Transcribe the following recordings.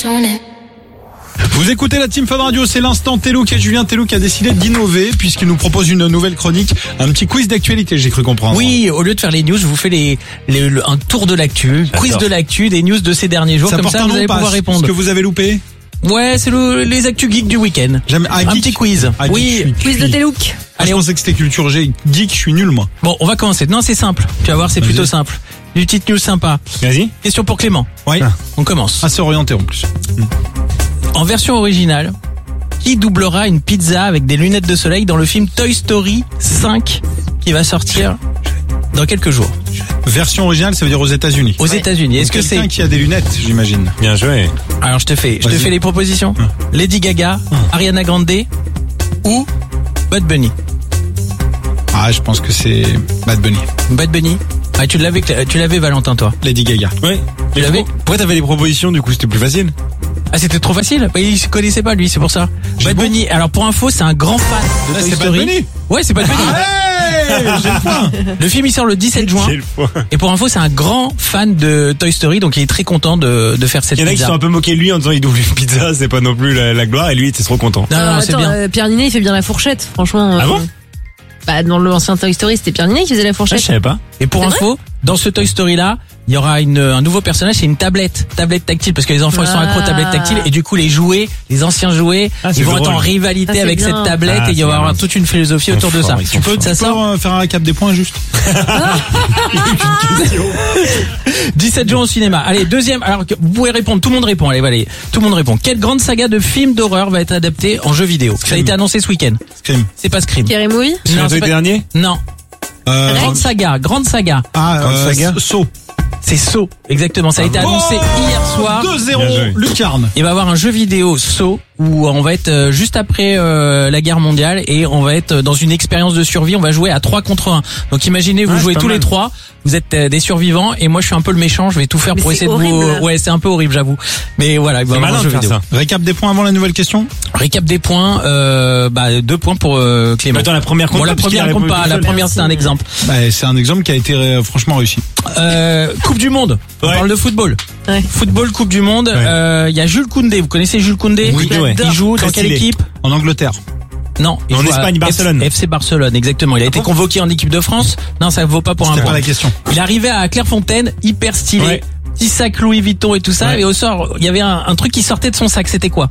Vous écoutez la Team Fun Radio, c'est l'instant Tellouk et Julien Tellouk qui a décidé d'innover puisqu'il nous propose une nouvelle chronique, un petit quiz d'actualité, j'ai cru comprendre. Oui, au lieu de faire les news, je vous fais un tour de l'actu, quiz de l'actu, des news de ces derniers jours, comme ça vous allez pouvoir répondre. Ce que vous avez loupé? Ouais, c'est les actus geeks du week-end. Un petit quiz. Oui, quiz de Tellouk. Allez, je pensais que c'était culture geek, je suis nul moi. Bon, on va commencer. Non, c'est simple. Tu vas voir, c'est plutôt simple. Une petite news sympa. Vas-y. Question pour Clément. Oui. On commence. Assez orienté en plus. En version originale, qui doublera une pizza avec des lunettes de soleil dans le film Toy Story 5 qui va sortir dans quelques jours? Version originale, ça veut dire aux États-Unis. Aux États-Unis. Est-ce que c'est quelqu'un qui a des lunettes, j'imagine? Bien joué. Alors je te fais les propositions. Lady Gaga, Ariana Grande ou Bad Bunny. Ah, je pense que c'est Bad Bunny. Bad Bunny. Ah, tu l'avais Valentin, toi. Lady Gaga. Ouais. Tu l'avais? Pourquoi t'avais les propositions, du coup, c'était plus facile? Ah, c'était trop facile. Il se connaissait pas, lui, c'est pour ça. Bad Bunny. Alors, pour info, c'est un grand fan de Toy Story. Bad Bunny? Ouais, c'est Bad Bunny. J'ai le point. Le film, il sort le 17 juin. J'ai le point. Et pour info, c'est un grand fan de Toy Story, donc il est très content de faire cette pizza. Il y en a qui sont un peu moqués de lui en disant il double une pizza, c'est pas non plus la gloire, et lui, il était trop content. Non, c'est bien. Pierre Ninet, il fait bien la fourchette, franchement. Ah bon? Bah, dans l'ancien Toy Story, c'était Pierre Ninet qui faisait la Ah, fourchette. je savais pas. Et pour info, dans ce Toy Story là, il y aura un nouveau personnage, c'est une tablette tactile, parce que les enfants ils sont accros aux tablettes tactiles, et du coup les anciens jouets, ils vont être en rivalité avec bien. cette tablette, et il y aura toute une philosophie autour de ça. Tu peux faire un récap des points juste? 17 juin au cinéma. Allez, deuxième. Alors vous pouvez répondre, tout le monde répond. Allez, tout le monde répond. Quelle grande saga de films d'horreur va être adaptée en jeu vidéo? Ça a été annoncé ce week-end. Scream. C'est pas Scream. Scary Movie? Non, c'est pas... dernier? Non. Grande saga. Saga. Saw. C'est Saw, exactement. Ça a été annoncé hier soir. 2-0, Lucarne. Il va y avoir un jeu vidéo Saw où on va être juste après la guerre mondiale, et on va être dans une expérience de survie. On va jouer à 3 contre 1. Donc imaginez, vous jouez tous les 3, vous êtes des survivants, et moi je suis un peu le méchant, je vais tout faire pour essayer de vous... Ouais, c'est un peu horrible, j'avoue. Mais voilà, il va y avoir un jeu vidéo. Récap des points avant la nouvelle question. Récap des points, 2 points pour Clément. Attends, la première compte. Bon, la première compte pas, la première c'est un exemple. C'est un exemple qui a été franchement réussi. Coupe du monde. On parle de football. Ouais. Football, Coupe du monde. Il y a Jules Koundé. Vous connaissez Jules Koundé? Oui, ouais. Il joue dans quelle équipe? En Angleterre. Non, il en joue Espagne, Barcelone. FC Barcelone, exactement. Il a été convoqué en équipe de France. Non, ça vaut pas pour un point. point. Pas la question. Il arrivait à Clairefontaine, hyper stylé. Petit sac Louis Vuitton et tout ça. Et au sort, il y avait un truc qui sortait de son sac. C'était quoi?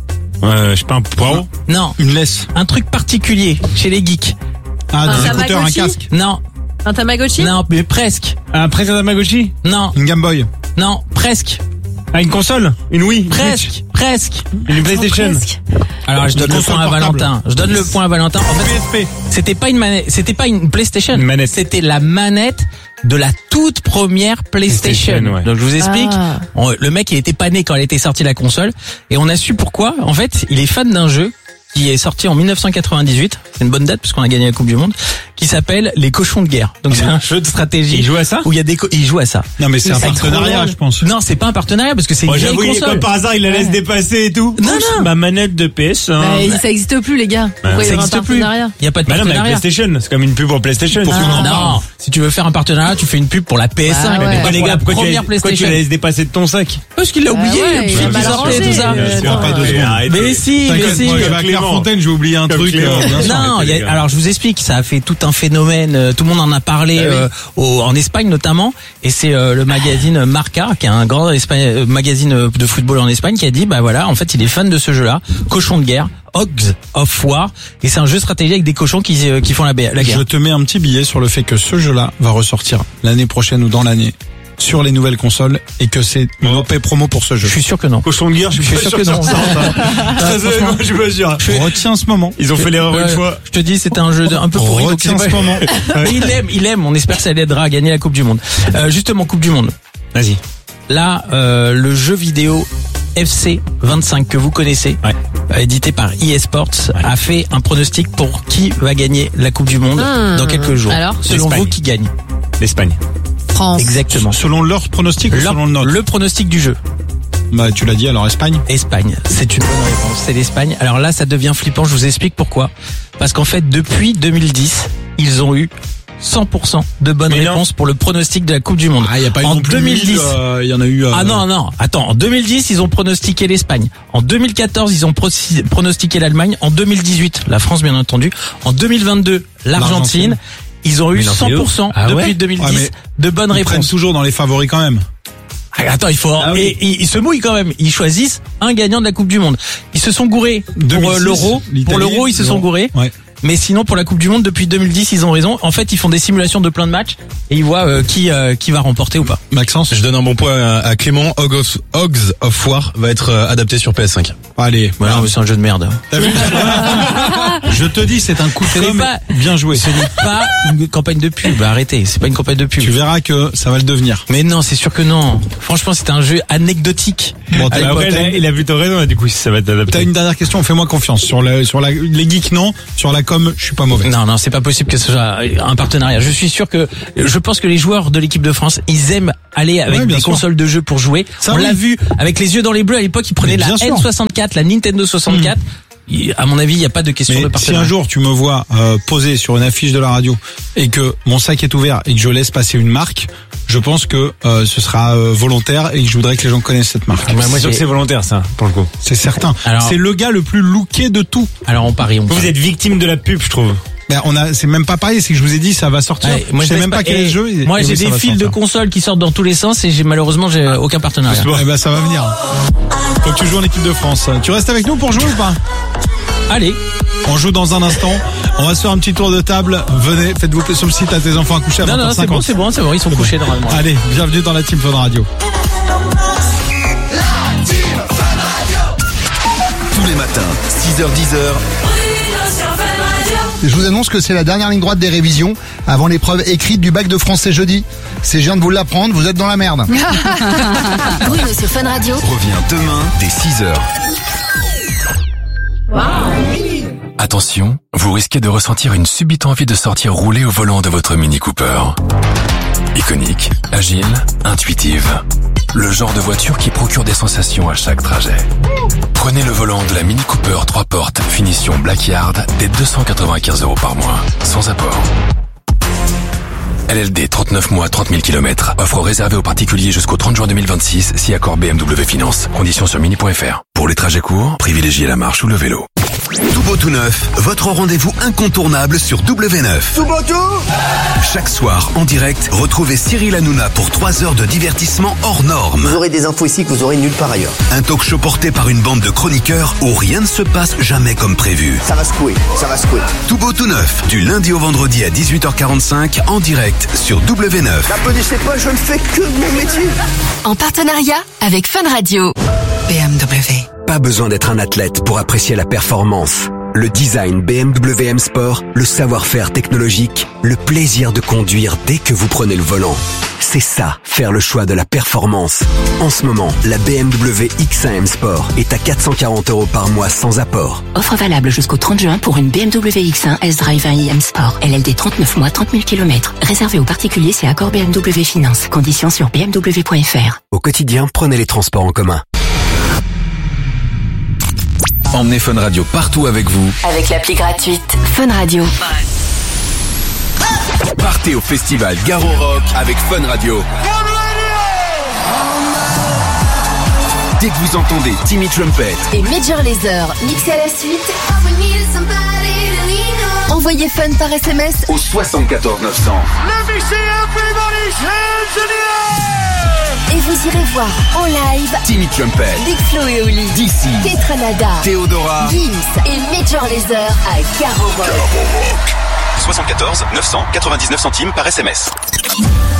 Je sais pas, un poireau? Non. Une laisse. Un truc particulier chez les geeks. Des écouteurs, un casque. Non. Un Tamagotchi? Non, mais presque. Presque un Tamagotchi? Non. Une Game Boy. Non, presque. Une console? Une Wii? Presque. Une PlayStation? Alors je donne le point à Valentin. Je donne le point à Valentin. En fait, c'était pas une manette, c'était pas une PlayStation. Une manette. C'était la manette de la toute première PlayStation. Ouais. Donc je vous explique. Le mec, il était pas né quand elle était sortie la console, et on a su pourquoi. En fait, il est fan d'un jeu qui est sorti en 1998. C'est une bonne date parce qu'on a gagné la Coupe du Monde. Qui s'appelle Les Cochons de Guerre. Donc c'est un jeu de stratégie. Il joue à ça? Où il y a il joue à ça. Non, mais c'est un partenariat, je pense. Non, c'est pas un partenariat parce que c'est une vieille j'avoue, console. comme par hasard, il la laisse dépasser et tout. Non. Ma manette de PS. Ça existe plus, les gars. Pourquoi il y Ça aura un existe plus. partenariat? Il y a pas de Bah non, mais avec partenariat. PlayStation, c'est comme une pub pour PlayStation. Non, si tu veux faire un partenariat, tu fais une pub pour la PS5. Ah ouais. Mais pas Les pour gars, la pourquoi première tu PlayStation. la laisses dépasser de ton sac? Parce qu'il l'a oublié, ouais, le il a film mal qui sortait, arrangé, tout ça. Pas 2 secondes. Mais si, Je vais à Clairefontaine, j'ai oublié un truc. Non, alors je vous explique, ça a fait tout un phénomène, tout le monde en a parlé en Espagne notamment, et c'est le magazine Marca, qui est un grand magazine de football en Espagne, qui a dit bah voilà, en fait il est fan de ce jeu-là, Cochon de guerre, Hogs of War, et c'est un jeu de stratégie avec des cochons qui font la guerre. Je te mets un petit billet sur le fait que ce jeu-là va ressortir l'année prochaine ou dans l'année sur les nouvelles consoles, et que c'est une OP promo pour ce jeu. Je suis sûr que non. Cochon de guerre, je suis sûr que non. Je suis pas sûr. Retiens ce moment. Ils ont fait l'erreur une fois. Je te dis, c'était un jeu un peu pourri. Retiens ce moment. Il aime. On espère que ça l'aidera à gagner la Coupe du Monde. Justement, Coupe du Monde. Vas-y. Là, le jeu vidéo FC 25 que vous connaissez, édité par eSports, a fait un pronostic pour qui va gagner la Coupe du Monde dans quelques jours. Alors, selon vous, qui gagne? L'Espagne. France. Exactement. Selon leur pronostic ou selon le nôtre? Le pronostic du jeu. Bah, tu l'as dit, alors Espagne. Espagne, c'est une bonne réponse, c'est l'Espagne. Alors là, ça devient flippant, je vous explique pourquoi. Parce qu'en fait, depuis 2010, ils ont eu 100% de bonnes réponses pour le pronostic de la Coupe du Monde. Ah, il y a pas eu en non plus 2010. Il y en a eu. Ah non. Attends, en 2010, ils ont pronostiqué l'Espagne. En 2014, ils ont pronostiqué l'Allemagne. En 2018, la France, bien entendu. En 2022, l'Argentine. Ils ont eu 100% depuis 2010 de bonnes Ils réponses. prennent toujours dans les favoris quand même. Attends, il faut et ils se mouillent quand même. Ils choisissent un gagnant de la Coupe du Monde. Ils se sont gourés pour 2006, l'Euro. Pour l'Euro, ils se sont gourés. Ouais. Mais sinon, pour la Coupe du Monde, depuis 2010, ils ont raison. En fait, ils font des simulations de plein de matchs et ils voient qui va remporter ou pas. Maxence, Je donne un bon point à Clément. Hogs of War va être adapté sur PS5. allez. Ouais, non, mais c'est un jeu de merde. T'as vu Je te dis, c'est un coup de com'. Bien joué. Ce n'est pas une campagne de pub. Arrêtez, c'est pas une campagne de pub. Tu verras que ça va le devenir. Mais non, c'est sûr que non. Franchement, c'était un jeu anecdotique. Bon, À l'époque, Après, il a plutôt raison, du coup, si ça va être adapté. T'as une dernière question, fais-moi confiance. Les geeks, non. Sur la com, je suis pas mauvais. Non, c'est pas possible que ce soit un partenariat. Je pense que les joueurs de l'équipe de France, ils aiment aller avec Ouais, bien des sûr. consoles de jeux pour jouer. Ça, On oui. l'a vu avec les yeux dans les bleus à l'époque, ils prenaient Mais la bien sûr. N64, la Nintendo 64. À mon avis, il n'y a pas de question Mais de si partenariat. un jour tu me vois poser sur une affiche de la radio et que mon sac est ouvert et que je laisse passer une marque, je pense que ce sera volontaire et que je voudrais que les gens connaissent cette marque. Moi, je sûr que c'est volontaire, ça, pour le coup. C'est certain. Alors- C'est le gars le plus looké de tout. Alors on parie, Vous êtes victime de la pub, je trouve. Ben, c'est même pas pareil, c'est que je vous ai dit ça va sortir. Ouais, je sais laisse même pas quel est le jeu. Moi, et j'ai oui, ça des va fils de sortir. consoles qui sortent dans tous les sens et malheureusement, j'ai aucun partenariat. Eh ben, ça va venir. Faut que tu joues en équipe de France. Tu restes avec nous pour jouer ou pas? Allez. On joue dans un instant. On va se faire un petit tour de table. Venez, faites-vous plaisir sur le site à tes enfants à coucher à 20h50. Non, c'est bon, ils sont couchés normalement. Allez, bienvenue dans la Team Fun Radio. Tous les matins, 6h-10h, Je vous annonce que c'est la dernière ligne droite des révisions avant l'épreuve écrite du bac de français jeudi. C'est je viens de vous l'apprendre, vous êtes dans la merde. Bruno sur Fun Radio. revient demain dès 6h. Attention, vous risquez de ressentir une subite envie de sortir rouler au volant de votre Mini Cooper. Iconique, agile, intuitive. Le genre de voiture qui procure des sensations à chaque trajet. Prenez le volant de la Mini Cooper 3 portes finition Blackyard dès 295 € par mois, sans apport. LLD 39 mois 30 000 km. Offre réservée aux particuliers jusqu'au 30 juin 2026 si accord BMW Finance. Conditions sur mini.fr. Pour les trajets courts, privilégiez la marche ou le vélo. Tout beau tout neuf, votre rendez-vous incontournable sur W9. Tout beau tout Chaque soir, en direct, retrouvez Cyril Hanouna pour 3 heures de divertissement hors norme. Vous aurez des infos ici que vous aurez nulle part ailleurs. Un talk show porté par une bande de chroniqueurs où rien ne se passe jamais comme prévu. Ça va secouer, ça va secouer. Tout beau tout neuf, du lundi au vendredi à 18h45 en direct sur W9. N'applaudissez pas, je ne fais que mon métier. En partenariat avec Fun Radio. BMW. Pas besoin d'être un athlète pour apprécier la performance. Le design BMW M Sport, le savoir-faire technologique, le plaisir de conduire dès que vous prenez le volant. C'est ça, faire le choix de la performance. En ce moment, la BMW X1 M Sport est à 440 € par mois sans apport. Offre valable jusqu'au 30 juin pour une BMW X1 S-Drive 1i M Sport. LLD 39 mois, 30 000 km. Réservé aux particuliers, c'est accord BMW Finance. Conditions sur bmw.fr. Au quotidien, prenez les transports en commun. Emmenez Fun Radio partout avec vous. Avec l'appli gratuite Fun Radio. Partez au festival Garo Rock avec Fun Radio. Dès que vous entendez Timmy Trumpet Et Major Lazer, mixé à la suite. Envoyez Fun par SMS au 74 900. et vous irez voir en live Timmy Trumpet, Big Flo et Oli, DC, Tetranada, Théodora, Gims et Major Lazer à Garo Rock. 74 900 99 centimes par SMS.